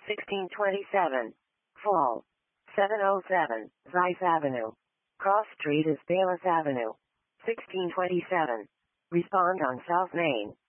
1627. Fall. 707. Zeiss Avenue. Cross Street is Bayless Avenue. 1627. Respond on South Main.